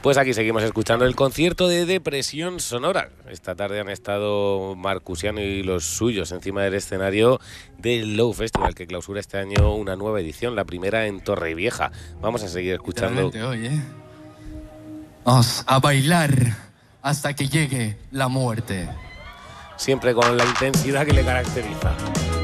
Pues aquí seguimos escuchando el concierto de Depresión Sonora. Esta tarde han estado Marcusiano y los suyos encima del escenario del Low Festival, que clausura este año una nueva edición, la primera en Torrevieja. Vamos a seguir escuchando. Hoy, vamos a bailar hasta que llegue la muerte. Siempre con la intensidad que le caracteriza.